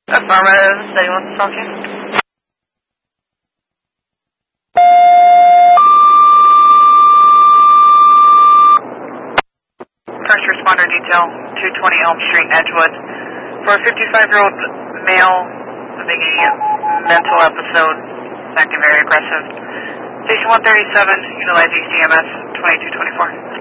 Affirmative. Steady wants to talk to you. First responder detail, 220 Elm Street, Edgewood. For a 55-year-old male having a mental episode, acting very aggressive. Station 137, utilize ECMS 2224.